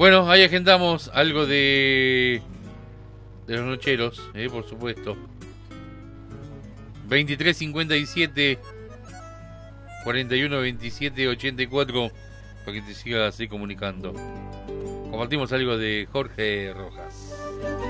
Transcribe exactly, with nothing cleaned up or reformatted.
Bueno, ahí agendamos algo de, de los nocheros, eh, por supuesto. veintitrés cincuenta y siete, cuarenta y uno veintisiete ochenta y cuatro, para que te sigas así comunicando. Compartimos algo de Jorge Rojas.